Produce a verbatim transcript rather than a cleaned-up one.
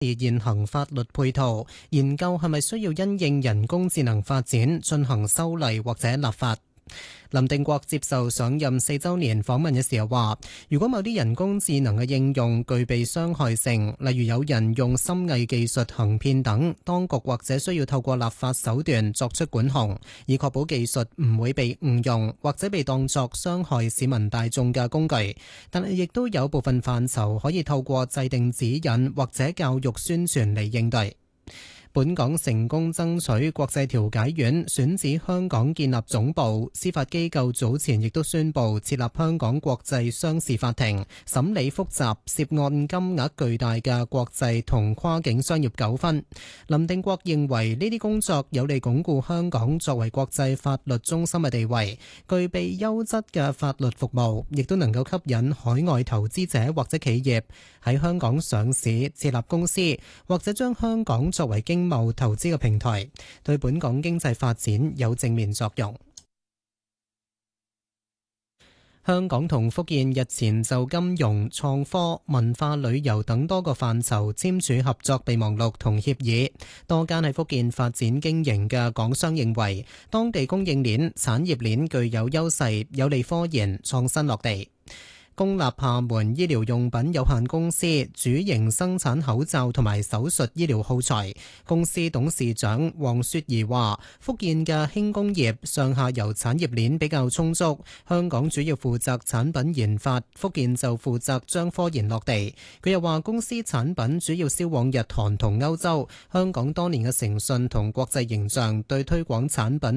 現行法律配套，研究係咪需要因應人工智能發展進行修例或者立法。林定國接受上任四週年訪問嘅時候話，如果某啲人工智能嘅應用具備傷害性，例如有人用深偽技術行騙等，當局或者需要透過立法手段作出管控，以確保技術唔會被誤用或者被當作傷害市民大眾嘅工具。但係亦都有部分範疇可以透過制定指引或者教育宣傳嚟應對。本港成功爭取國際調解院選址香港建立總部，司法機構早前亦都宣布設立香港國際商事法庭，審理複雜涉案金額巨大嘅國際同跨境商業糾紛。林定國認為呢啲工作有利鞏固香港作為國際法律中心嘅地位，具備優質嘅法律服務，亦都能夠吸引海外投資者或者企業喺香港上市設立公司，或者將香港作為經貿投資嘅平台，對本港經濟發展有正面作用。香港同福建日前就金融、創科、文化旅遊等多個範疇簽署合作備忘錄同協議。多間喺福建發展經營嘅港商認為，當地供應鏈、產業鏈具有優勢，有利科研創新落地。公立廈門醫療用品有限公司主營生產口罩同埋手術醫療耗材。公司董事長黃雪兒話，福建嘅輕工業上下游產業鏈比較充足，香港主要負責產品研發，福建就負責將科研落地。佢又話，公司產品主要銷往日韓同歐洲，香港多年嘅誠信同國際形象對推廣產品